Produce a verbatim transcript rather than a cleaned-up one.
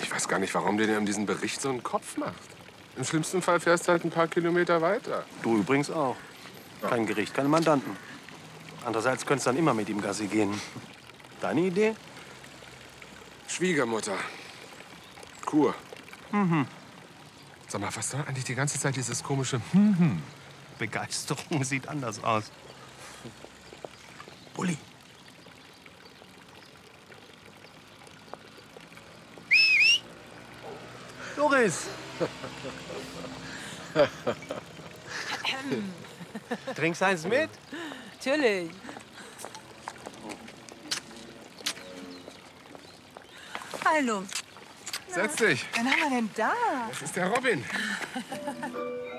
Ich weiß gar nicht, warum der dir um diesen Bericht so einen Kopf macht. Im schlimmsten Fall fährst du halt ein paar Kilometer weiter. Du übrigens auch. Kein Gericht, keine Mandanten. Andererseits könntest du dann immer mit ihm Gassi gehen. Deine Idee? Schwiegermutter. Kur. Mhm. Sag mal, was soll eigentlich die ganze Zeit dieses komische hm Begeisterung sieht anders aus. Uli. Doris! Trinkst eins mit? Natürlich. Hallo. Setz dich. Wen haben wir denn da? Das ist der Robin.